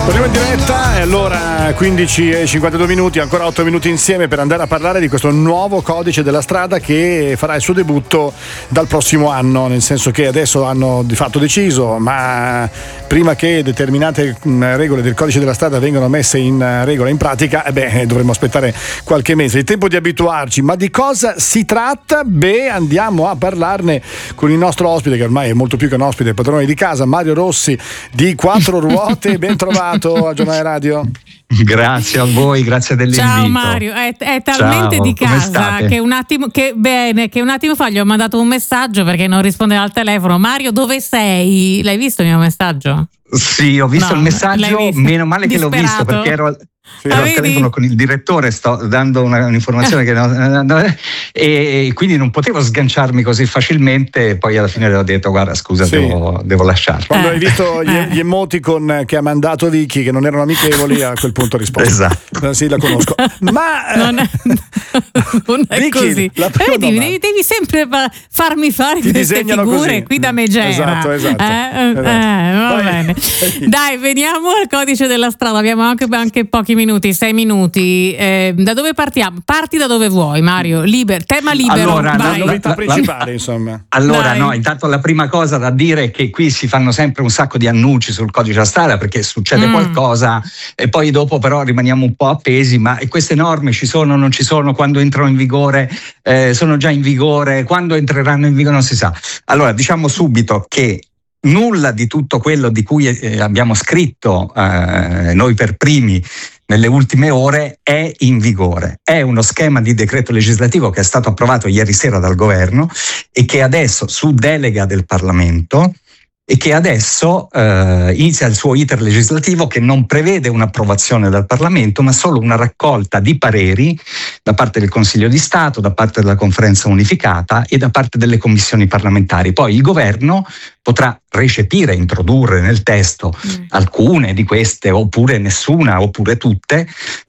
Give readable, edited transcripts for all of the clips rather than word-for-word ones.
Torniamo in diretta e allora 15:52, ancora 8 minuti insieme per andare a parlare di questo nuovo codice della strada che farà il suo debutto dal prossimo anno, nel senso che adesso hanno di fatto deciso, ma prima che determinate regole del codice della strada vengano messe in regola, in pratica, dovremo aspettare qualche mese. Il tempo di abituarci. Ma di cosa si tratta? Andiamo a parlarne con il nostro ospite, che ormai è molto più che un ospite, il padrone di casa, Mario Rossi di Quattro Ruote. Ben trovato a Giornale Radio. Grazie a voi, grazie dell'invito. Ciao Mario, è talmente Ciao, di casa che un attimo fa gli ho mandato un messaggio perché non rispondeva al telefono. Mario, dove sei? L'hai visto il mio messaggio? Sì, ho visto il messaggio, meno male che l'ho visto perché ero al telefono con il direttore, sto dando un'informazione che e quindi non potevo sganciarmi così facilmente, poi alla fine ho detto guarda scusa, sì, devo lasciarlo. Quando hai visto gli emoticon che ha mandato Vicky, che non erano amichevoli, a quel punto rispondo. Esatto. Sì, la conosco. Ma non è Vicky, così. Devi sempre farmi fare ti queste figure così. Qui da megera. Esatto. Va bene. Dai, veniamo al codice della strada. Abbiamo anche pochi minuti, 6 minuti. Da dove partiamo? Parti da dove vuoi, Mario. Tema libero. Allora, la novità principale, insomma. Allora, intanto la prima cosa da dire è che qui si fanno sempre un sacco di annunci sul codice della strada perché succede qualcosa e poi dopo però rimaniamo un po' appesi, ma queste norme ci sono, non ci sono, quando entrano in vigore, sono già in vigore, quando entreranno in vigore non si sa. Allora, diciamo subito che nulla di tutto quello di cui abbiamo scritto noi per primi nelle ultime ore è in vigore. È uno schema di decreto legislativo che è stato approvato ieri sera dal governo e che adesso, su delega del Parlamento, e che adesso inizia il suo iter legislativo, che non prevede un'approvazione dal Parlamento ma solo una raccolta di pareri da parte del Consiglio di Stato, da parte della Conferenza Unificata e da parte delle commissioni parlamentari. Poi il governo potrà recepire, introdurre nel testo alcune di queste, oppure nessuna, oppure tutte,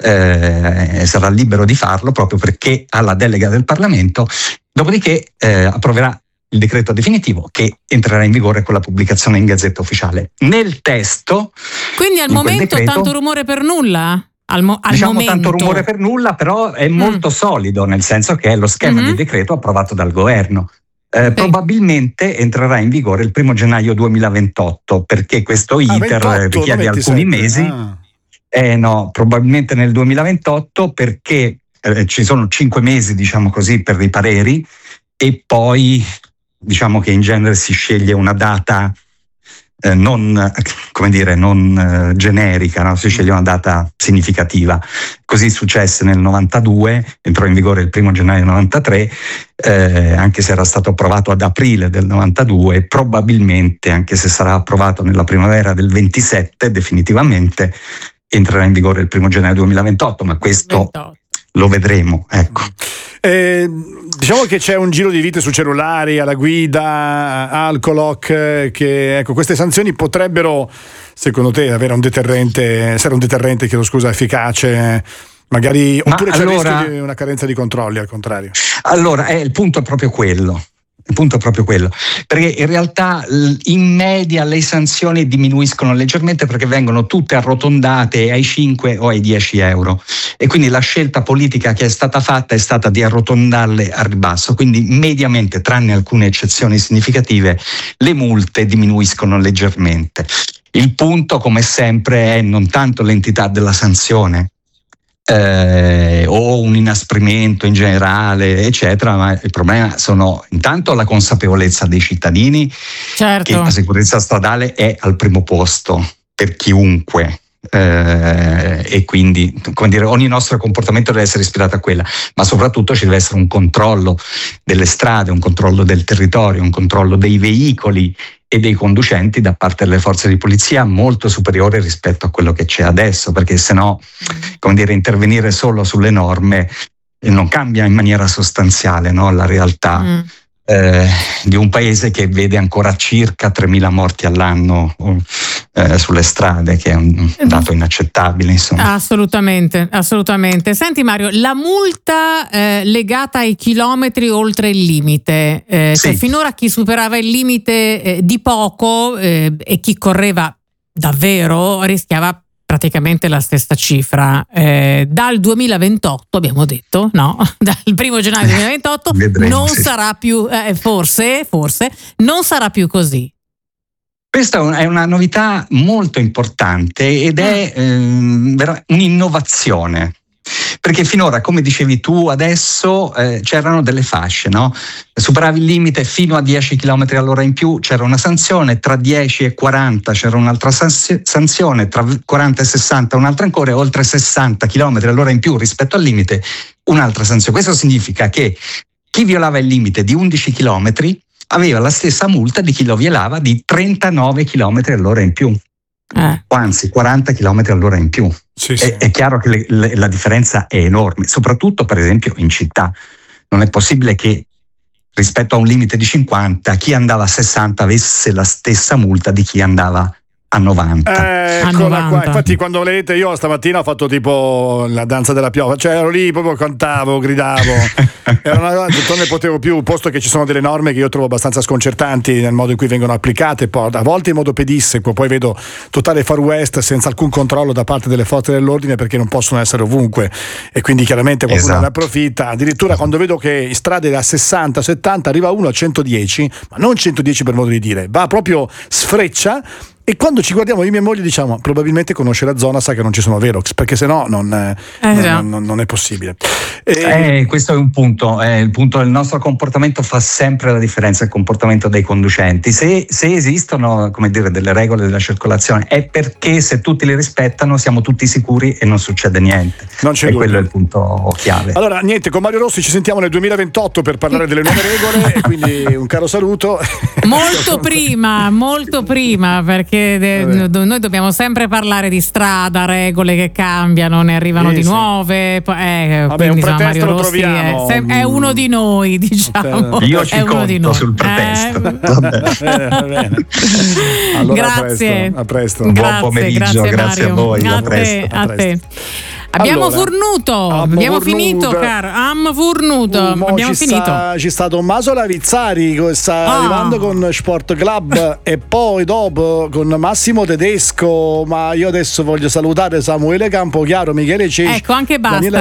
sarà libero di farlo proprio perché ha la delega del Parlamento, dopodiché approverà il decreto definitivo che entrerà in vigore con la pubblicazione in Gazzetta Ufficiale. Nel testo, quindi al momento decreto, tanto rumore per nulla? Tanto rumore per nulla, però è molto solido, nel senso che è lo schema di decreto approvato dal governo. Probabilmente entrerà in vigore il 1 gennaio 2028 perché questo iter richiede alcuni mesi. Probabilmente nel 2028 perché ci sono 5 mesi, diciamo così, per i pareri e poi diciamo che in genere si sceglie una data non generica, no? Si sceglie una data significativa. Così successe nel 92, entrò in vigore il 1 gennaio 93, anche se era stato approvato ad aprile del 92, probabilmente, anche se sarà approvato nella primavera del 27, definitivamente entrerà in vigore il 1 gennaio 2028, ma questo lo vedremo, ecco. Diciamo che c'è un giro di vite su cellulari, alla guida, alcoloc, che ecco, queste sanzioni potrebbero, secondo te, avere essere un deterrente, efficace, magari, oppure c'è il rischio di una carenza di controlli, al contrario? Allora, il punto è proprio quello. Il punto è proprio quello, perché in realtà in media le sanzioni diminuiscono leggermente perché vengono tutte arrotondate ai 5 o ai 10 euro e quindi la scelta politica che è stata fatta è stata di arrotondarle al ribasso, quindi mediamente, tranne alcune eccezioni significative, le multe diminuiscono leggermente. Il punto, come sempre, è non tanto l'entità della sanzione o un inasprimento in generale, eccetera, ma il problema sono intanto la consapevolezza dei cittadini che la sicurezza stradale è al primo posto per chiunque. E quindi, come dire, ogni nostro comportamento deve essere ispirato a quella, ma soprattutto ci deve essere un controllo delle strade, un controllo del territorio, un controllo dei veicoli e dei conducenti da parte delle forze di polizia molto superiore rispetto a quello che c'è adesso, perché sennò, come dire, intervenire solo sulle norme non cambia in maniera sostanziale, no, la realtà di un paese che vede ancora circa 3.000 morti all'anno sulle strade, che è un dato inaccettabile, insomma. Assolutamente. Senti Mario, la multa legata ai chilometri oltre il limite, sì. Finora chi superava il limite di poco e chi correva davvero rischiava praticamente la stessa cifra. Dal 2028 abbiamo detto, no? Dal 1 gennaio 2028 Vedremo, non sì. sarà più, forse non sarà più così. Questa è una novità molto importante ed è un'innovazione. Perché finora, come dicevi tu, adesso c'erano delle fasce, no? Superavi il limite fino a 10 km all'ora in più, c'era una sanzione, tra 10 e 40 c'era un'altra sanzione, tra 40 e 60 un'altra ancora, e oltre 60 km all'ora in più rispetto al limite un'altra sanzione. Questo significa che chi violava il limite di 11 km aveva la stessa multa di chi lo violava di 39 km all'ora in più. Anzi 40 km all'ora in più. Sì, sì. È chiaro che la differenza è enorme, soprattutto per esempio in città. Non è possibile che rispetto a un limite di 50 chi andava a 60 avesse la stessa multa di chi andava a 90. Eccola qua. Infatti quando volete, io stamattina ho fatto tipo la danza della piova, cioè ero lì proprio, cantavo, gridavo. Era una cosa, non ne potevo più, posto che ci sono delle norme che io trovo abbastanza sconcertanti nel modo in cui vengono applicate, poi a volte in modo pedissequo, poi vedo totale far west senza alcun controllo da parte delle forze dell'ordine, perché non possono essere ovunque e quindi chiaramente qualcuno ne approfitta. Addirittura quando vedo che in strade da 60-70 arriva uno a 110, ma non 110 per modo di dire, va proprio sfreccia. E quando ci guardiamo io e mia moglie diciamo probabilmente conosce la zona, sa che non ci sono Verox, perché sennò non è possibile. Questo è un punto, il punto del nostro comportamento fa sempre la differenza, il comportamento dei conducenti. Se esistono, come dire, delle regole della circolazione è perché se tutti le rispettano siamo tutti sicuri e non succede niente. Non c'è dubbio. Quello è il punto chiave. Allora niente, con Mario Rossi ci sentiamo nel 2028 per parlare delle nuove regole e quindi un caro saluto. Molto prima, perché noi dobbiamo sempre parlare di strada, regole che cambiano, ne arrivano di nuove. Vabbè, un pretesto lo troviamo. È uno di noi, diciamo. Io ci conto sul pretesto. Bene. Allora, grazie. A presto. Buon pomeriggio, grazie a voi. A te. Abbiamo finito, caro. Abbiamo finito. C'è stato Tommaso Lavizzari che sta arrivando con Sport Club e poi dopo con Massimo Tedesco, ma io adesso voglio salutare Samuele Campochiaro, Michele Cesci. Ecco, anche basta.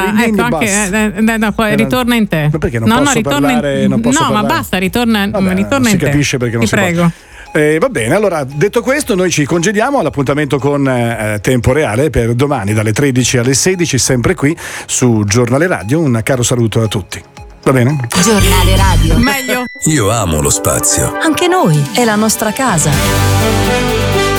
Ritorna in te. Ma perché non posso parlare? Ma basta, ritorna in te. Si capisce perché non ti prego. Va bene, allora detto questo noi ci congediamo all'appuntamento con Tempo Reale per domani dalle 13 alle 16 sempre qui su Giornale Radio. Un caro saluto a tutti. Va bene? Giornale Radio. Meglio. Io amo lo spazio. Anche noi, è la nostra casa.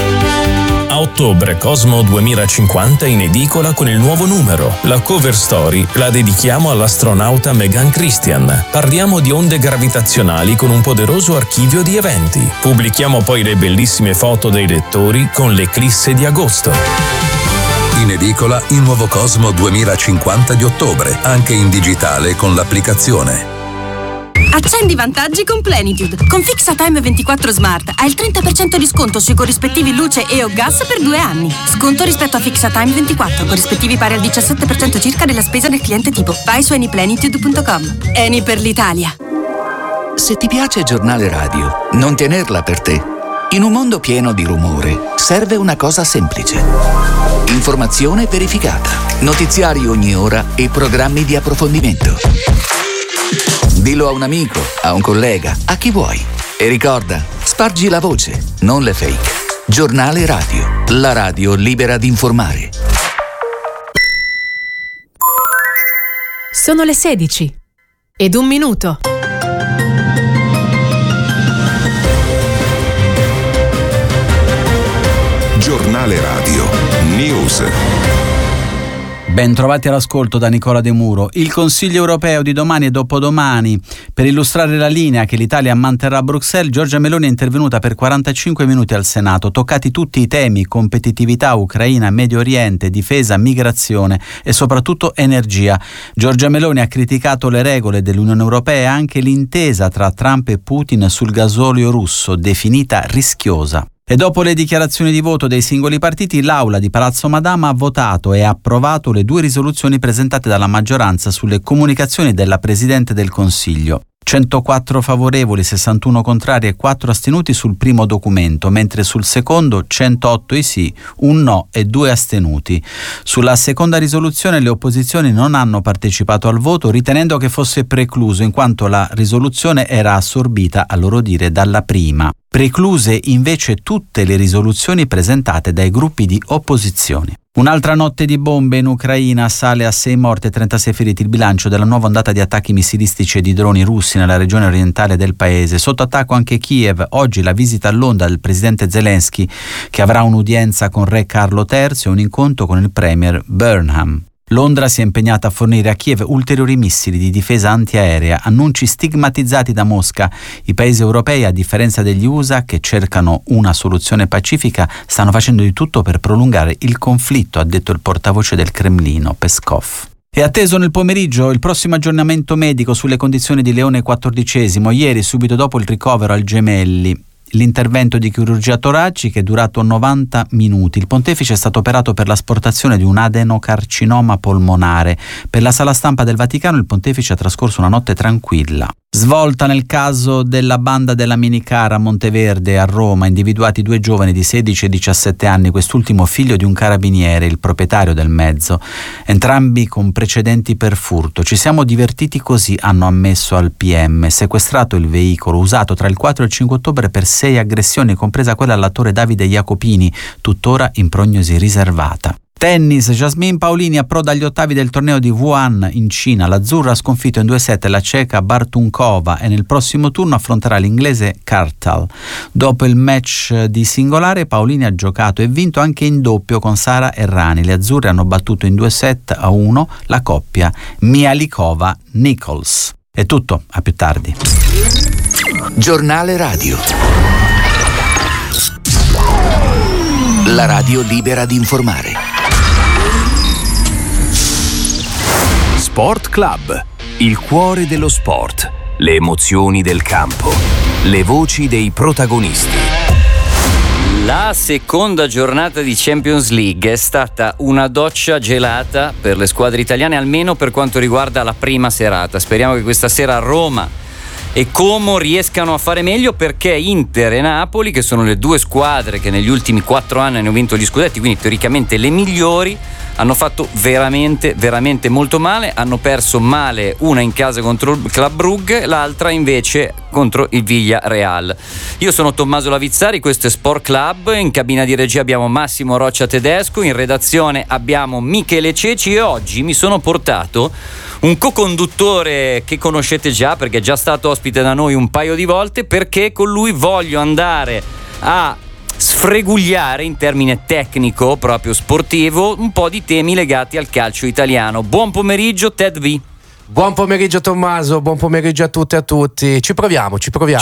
A ottobre Cosmo 2050 in edicola con il nuovo numero. La cover story la dedichiamo all'astronauta Megan Christian. Parliamo di onde gravitazionali con un poderoso archivio di eventi. Pubblichiamo poi le bellissime foto dei lettori con l'eclisse di agosto. In edicola il nuovo Cosmo 2050 di ottobre, anche in digitale con l'applicazione. Accendi i vantaggi con Plenitude. Con FixaTime 24 Smart hai il 30% di sconto sui corrispettivi luce e o gas per 2 anni. Sconto rispetto a FixaTime 24, corrispettivi pari al 17% circa della spesa del cliente tipo. Vai su anyplenitude.com. Eni per l'Italia. Se ti piace Giornale Radio, non tenerla per te. In un mondo pieno di rumore, serve una cosa semplice. Informazione verificata, notiziari ogni ora e programmi di approfondimento. Dillo a un amico, a un collega, a chi vuoi. E ricorda, spargi la voce, non le fake. Giornale Radio, la radio libera di informare. Sono le 16 ed 1 minuto. Giornale Radio News. Ben trovati all'ascolto da Nicola De Muro. Il Consiglio europeo di domani e dopodomani. Per illustrare la linea che l'Italia manterrà a Bruxelles, Giorgia Meloni è intervenuta per 45 minuti al Senato, toccati tutti i temi: competitività, Ucraina, Medio Oriente, difesa, migrazione e soprattutto energia. Giorgia Meloni ha criticato le regole dell'Unione Europea e anche l'intesa tra Trump e Putin sul gasolio russo, definita rischiosa. E dopo le dichiarazioni di voto dei singoli partiti, l'Aula di Palazzo Madama ha votato e approvato le 2 risoluzioni presentate dalla maggioranza sulle comunicazioni della Presidente del Consiglio. 104 favorevoli, 61 contrari e 4 astenuti sul primo documento, mentre sul secondo 108 i sì, un no e 2 astenuti. Sulla seconda risoluzione le opposizioni non hanno partecipato al voto, ritenendo che fosse precluso in quanto la risoluzione era assorbita, a loro dire, dalla prima. Precluse invece tutte le risoluzioni presentate dai gruppi di opposizione. Un'altra notte di bombe in Ucraina, sale a 6 morti e 36 feriti il bilancio della nuova ondata di attacchi missilistici e di droni russi nella regione orientale del paese. Sotto attacco anche Kiev. Oggi la visita a Londra del presidente Zelensky, che avrà un'udienza con re Carlo III e un incontro con il premier Burnham. Londra si è impegnata a fornire a Kiev ulteriori missili di difesa antiaerea, annunci stigmatizzati da Mosca. I paesi europei, a differenza degli USA, che cercano una soluzione pacifica, stanno facendo di tutto per prolungare il conflitto, ha detto il portavoce del Cremlino, Peskov. È atteso nel pomeriggio il prossimo aggiornamento medico sulle condizioni di Leone XIV. Ieri, subito dopo il ricovero al Gemelli, l'intervento di chirurgia toracica è durato 90 minuti. Il pontefice è stato operato per l'asportazione di un adenocarcinoma polmonare. Per la sala stampa del Vaticano il pontefice ha trascorso una notte tranquilla. Svolta nel caso della banda della minicar a Monteverde a Roma, individuati 2 giovani di 16 e 17 anni, quest'ultimo figlio di un carabiniere, il proprietario del mezzo, entrambi con precedenti per furto. Ci siamo divertiti così, hanno ammesso al PM. Sequestrato il veicolo, usato tra il 4 e il 5 ottobre per 6 aggressioni, compresa quella all'attore Davide Jacopini, tuttora in prognosi riservata. Tennis, Jasmine Paolini approda agli ottavi del torneo di Wuhan in Cina. L'azzurra ha sconfitto in 2-7 la ceca Bartunkova e nel prossimo turno affronterà l'inglese Kartal. Dopo il match di singolare, Paolini ha giocato e vinto anche in doppio con Sara Errani. Le azzurre hanno battuto in 2-7-1 la coppia Mihalikova-Nichols. È tutto, a più tardi. Giornale radio. La radio libera di informare. Sport Club, il cuore dello sport, le emozioni del campo, le voci dei protagonisti. La seconda giornata di Champions League è stata una doccia gelata per le squadre italiane, almeno per quanto riguarda la prima serata. Speriamo che questa sera Roma e Como riescano a fare meglio, perché Inter e Napoli, che sono le 2 squadre che negli ultimi 4 anni hanno vinto gli scudetti, quindi teoricamente le migliori, hanno fatto veramente molto male. Hanno perso male, una in casa contro il Club Brugge, l'altra invece contro il Villarreal. Io sono Tommaso Lavizzari, questo è Sport Club. In cabina di regia abbiamo Massimo Roccia Tedesco, in redazione abbiamo Michele Ceci e oggi mi sono portato un co-conduttore che conoscete già, perché è già stato ospite da noi un paio di volte, perché con lui voglio andare a sfregugliare in termine tecnico, proprio sportivo, un po' di temi legati al calcio italiano. Buon pomeriggio Ted V. Buon pomeriggio Tommaso, buon pomeriggio a tutte e a tutti. Ci proviamo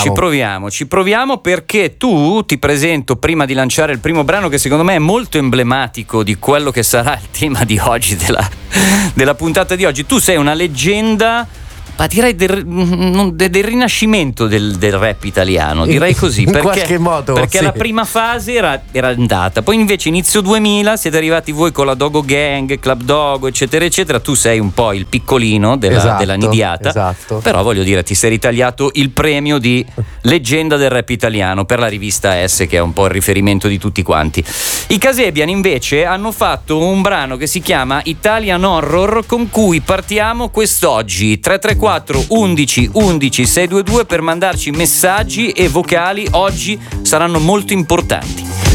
perché tu ti presento, prima di lanciare il primo brano, che secondo me è molto emblematico di quello che sarà il tema di oggi, della puntata di oggi. Tu sei una leggenda, ma direi del rinascimento del rap italiano, direi così, in perché, qualche modo, perché sì. La prima fase era andata, poi invece inizio 2000 siete arrivati voi con la Dogo Gang, Club Dogo, eccetera eccetera. Tu sei un po' il piccolino della nidiata, esatto. Però voglio dire, ti sei ritagliato il premio di leggenda del rap italiano per la rivista S, che è un po' il riferimento di tutti quanti. I Kasabian invece hanno fatto un brano che si chiama Italian Horror, con cui partiamo quest'oggi. 334 11 11 622 per mandarci messaggi e vocali. Oggi saranno molto importanti.